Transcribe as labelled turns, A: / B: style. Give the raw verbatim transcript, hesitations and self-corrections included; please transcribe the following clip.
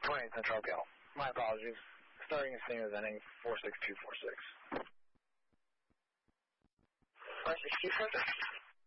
A: twenty-eight Central Cal. My apologies. Starting as soon as ending four six two four six.
B: four six two four six.